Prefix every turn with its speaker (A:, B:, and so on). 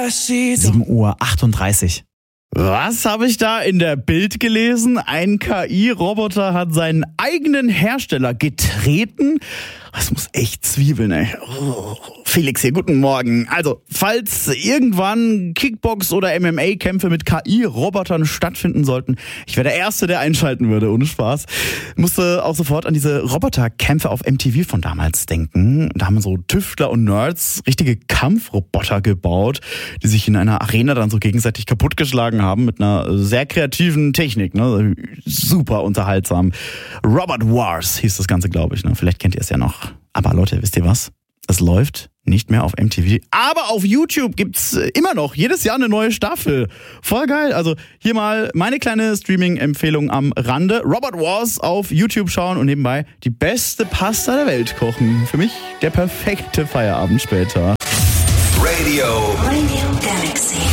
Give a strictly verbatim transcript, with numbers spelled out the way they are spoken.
A: sieben Uhr achtunddreißig. Was habe ich da in der Bild gelesen? Ein K I-Roboter hat seinen eigenen Hersteller getreten. Das muss echt zwiebeln, ey. Oh, Felix hier, guten Morgen. Also, falls irgendwann Kickbox- oder M M A-Kämpfe mit K I-Robotern stattfinden sollten, ich wäre der Erste, der einschalten würde, ohne Spaß. Musste auch sofort an diese Roboterkämpfe auf M T V von damals denken. Da haben so Tüftler und Nerds richtige Kampfroboter gebaut, die sich in einer Arena dann so gegenseitig kaputtgeschlagen haben mit einer sehr kreativen Technik, ne? Super unterhaltsam. Robot Wars hieß das Ganze, glaube ich, ne? Vielleicht kennt ihr es ja noch. Aber Leute, wisst ihr was? Es läuft nicht mehr auf M T V, aber auf YouTube gibt's immer noch jedes Jahr eine neue Staffel. Voll geil. Also hier mal meine kleine Streaming-Empfehlung am Rande. Robot Wars auf YouTube schauen und nebenbei die beste Pasta der Welt kochen. Für mich der perfekte Feierabend später.
B: Radio. Radio Galaxy.